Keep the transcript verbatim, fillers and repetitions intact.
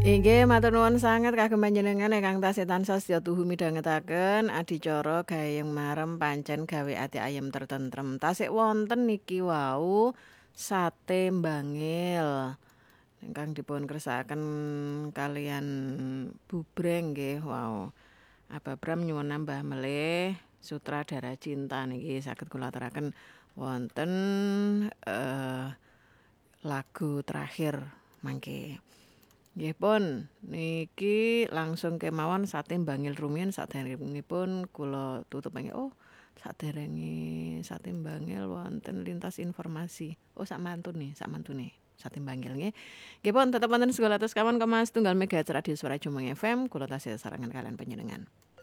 Inggih matur nuwun sanget kagem panjenengan ingkang tasih tansah sedya tuhu midhangetaken adicara gayeng marem pancen gawe ati ayem tertentrem. Tasih wonten niki wau sate mbangil ingkang dipun kersakaken kalian bubreng nggih wau. Ababram nyuwun nambah melih sutradara cinta niki saged kula aturaken wonten eh, lagu terakhir mangke. Nggih pun niki langsung kemawon sate mbangil rumiyin saderengipun kula tutup mangke. Oh, saderenge sate mbangil wonten lintas informasi. Oh, sak mantune, sak mantune sate mbangil nggih. Nggih pun tetep wonten segala atus kawan koma setunggal megahertz radio Suara Jumeng F M kula tasih sarangan kalian panjenengan.